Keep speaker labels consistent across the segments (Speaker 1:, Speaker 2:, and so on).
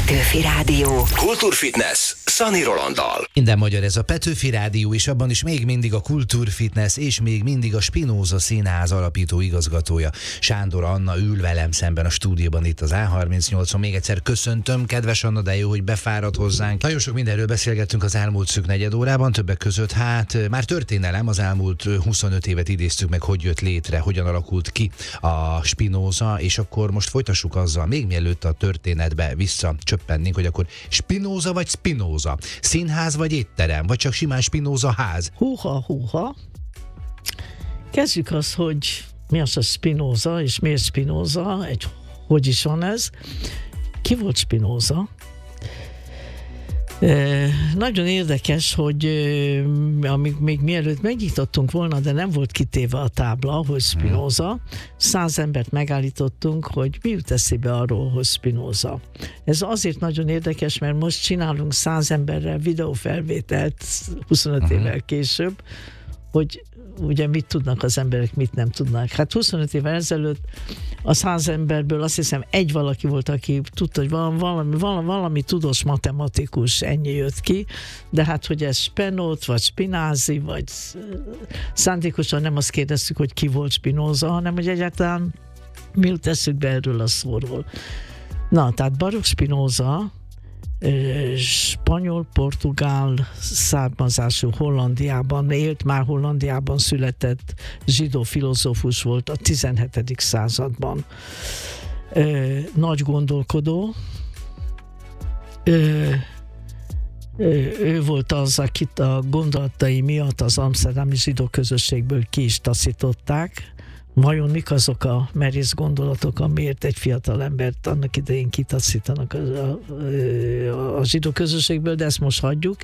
Speaker 1: Petőfi Rádió.
Speaker 2: Kultúrfitness Szani Rolanddal.
Speaker 3: Minden magyar ez a Petőfi Rádió, és abban is még mindig a Kultúrfitness, és még mindig a Spinoza Színház alapító igazgatója Sándor Anna ül velem szemben a stúdióban itt az A38-on. Még egyszer köszöntöm, kedves Anna, de jó, hogy befáradt hozzánk. Nagyon sok mindenről beszélgettünk az elmúlt szűk negyed órában, többek között már történelem, az elmúlt 25 évet idéztük meg, hogy jött létre, hogyan alakult ki a Spinoza, és akkor most folytassuk azzal, még mielőtt a történetbe visszacsöppennénk, hogy akkor Spinoza vagy Spinoza? Színház vagy étterem? Vagy csak simán Spinoza ház?
Speaker 4: Húha. Kezdjük azt, hogy mi az a Spinoza, és miért Spinoza, hogy is van ez. Ki volt Spinoza? Nagyon érdekes, hogy még mielőtt megnyitottunk volna, de nem volt kitéve a tábla, hogy Spinoza, 100 embert megállítottunk, hogy mi jut eszébe arról, hogy Spinoza. Ez azért nagyon érdekes, mert most csinálunk 100 emberrel videófelvételt 25 évvel később, hogy ugye mit tudnak az emberek, mit nem tudnak. Hát 25 évvel ezelőtt a 100 emberből azt hiszem egy valaki volt, aki tudta, hogy valami tudós matematikus, ennyi jött ki, de hát, hogy ez Spenót, vagy Spinazzi, vagy szándékosan nem azt kérdeztük, hogy ki volt Spinoza, hanem hogy egyáltalán mi jut eszükbe erről a szóról. Na, tehát Baruch Spinoza spanyol-portugál származású Hollandiában élt, már Hollandiában született zsidó filozófus volt a 17. században. Nagy gondolkodó. Ő volt az, akit a gondolatai miatt az amszterdami zsidó közösségből ki is taszították. Vajon mik azok a merész gondolatok, amiért egy fiatal embert annak idején kitaszítanak a zsidó közösségből, de ezt most hagyjuk.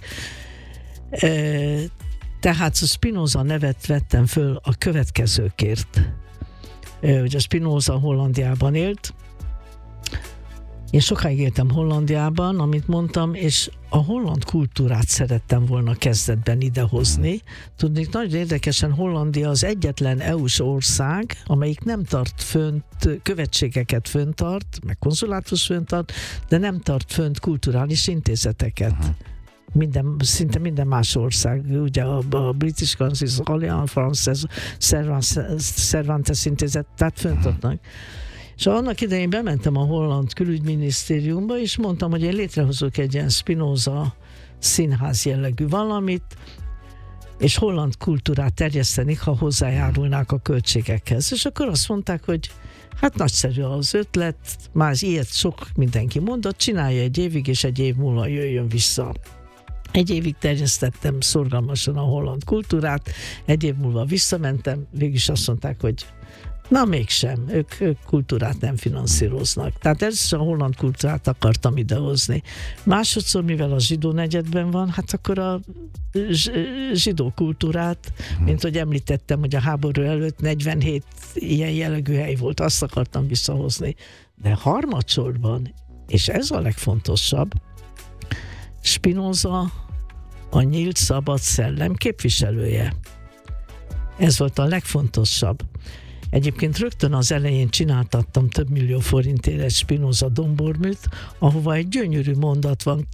Speaker 4: Tehát a Spinoza nevet vettem föl a következőkért. Ugye a Spinoza Hollandiában élt. Én sokáig éltem Hollandiában, amit mondtam, és a holland kultúrát szerettem volna kezdetben idehozni. Tudnék, nagyon érdekesen Hollandia az egyetlen EU-s ország, amelyik nem tart fönt, követségeket föntart, meg konzulátus föntart, de nem tart fönt kulturális intézeteket. Szinte minden más ország, ugye a British Council, Alliance France, Cervantes intézet, tehát föntartnak. És annak idején bementem a holland külügyminisztériumba, és mondtam, hogy én létrehozok egy ilyen Spinoza színház jellegű valamit, és holland kultúrát terjesztenik, ha hozzájárulnák a költségekhez. És akkor azt mondták, hogy hát nagyszerű az ötlet, már ilyet sok mindenki mondott, csinálja egy évig, és egy év múlva jöjjön vissza. Egy évig terjesztettem szorgalmasan a holland kultúrát, egy év múlva visszamentem, végülis azt mondták, hogy na mégsem, ők kultúrát nem finanszíroznak. Tehát először a holland kultúrát akartam idehozni. Másodszor, mivel a zsidó negyedben van, hát akkor a zsidó kultúrát, mint hogy említettem, hogy a háború előtt 47 ilyen jellegű hely volt, azt akartam visszahozni. De harmadsorban, és ez a legfontosabb, Spinoza a nyílt szabad szellem képviselője. Ez volt a legfontosabb. Egyébként rögtön az elején csináltattam több millió forintért egy Spinoza domborműt, ahova egy gyönyörű mondat van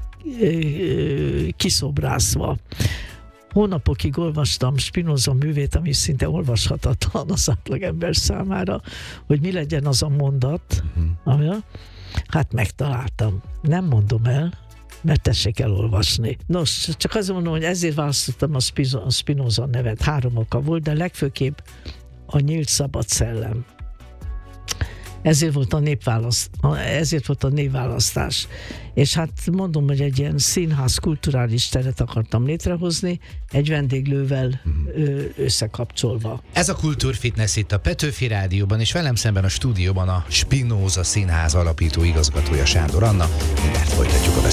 Speaker 4: kiszobrászva. Hónapokig olvastam Spinoza művét, ami szinte olvashatatlan az átlagember számára, hogy mi legyen az a mondat, hát megtaláltam. Nem mondom el, mert tessék elolvasni. Nos, csak azt mondom, hogy ezért választottam a Spinoza nevet. 3 oka volt, de legfőképp a nyílt szabad szellem. Ezért volt a névválasztás. És hát mondom, hogy egy ilyen színház kulturális teret akartam létrehozni, egy vendéglővel összekapcsolva.
Speaker 3: Ez a Kultúrfitness itt a Petőfi Rádióban, és velem szemben a stúdióban a Spinoza Színház alapító igazgatója Sándor Anna. Mindjárt folytatjuk a beszélgetést.